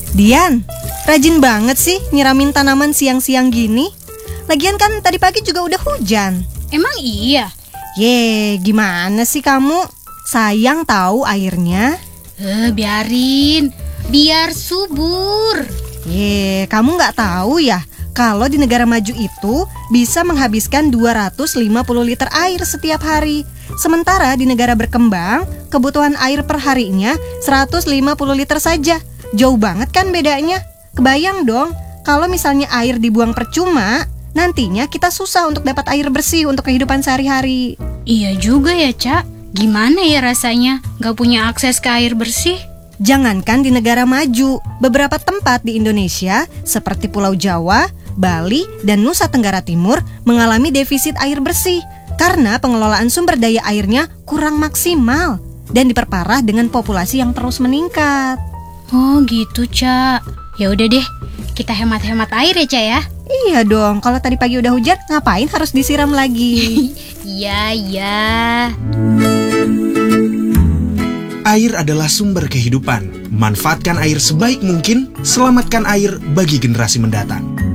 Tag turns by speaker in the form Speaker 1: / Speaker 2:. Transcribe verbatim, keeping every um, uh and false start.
Speaker 1: Dian, rajin banget sih nyiramin tanaman siang-siang gini. Lagian kan tadi pagi juga udah hujan.
Speaker 2: Emang iya?
Speaker 1: Ye, gimana sih kamu? Sayang tahu airnya.
Speaker 2: Eh, biarin, biar subur.
Speaker 1: Ye, kamu nggak tahu ya? Kalau di negara maju itu bisa menghabiskan dua ratus lima puluh liter air setiap hari. Sementara di negara berkembang, kebutuhan air per harinya seratus lima puluh liter saja. Jauh banget kan bedanya? Kebayang dong, kalau misalnya air dibuang percuma, nantinya kita susah untuk dapat air bersih untuk kehidupan sehari-hari.
Speaker 2: Iya juga ya, Cak. Gimana ya rasanya gak punya akses ke air bersih?
Speaker 1: Jangankan di negara maju, beberapa tempat di Indonesia seperti Pulau Jawa, Bali, dan Nusa Tenggara Timur mengalami defisit air bersih karena pengelolaan sumber daya airnya kurang maksimal dan diperparah dengan populasi yang terus meningkat.
Speaker 2: Oh gitu, Cak. Ya udah deh, kita hemat-hemat air ya, Cak ya.
Speaker 1: Iya dong, kalau tadi pagi udah hujan, ngapain harus disiram lagi?
Speaker 2: Iya, iya.
Speaker 3: Air adalah sumber kehidupan. Manfaatkan air sebaik mungkin, selamatkan air bagi generasi mendatang.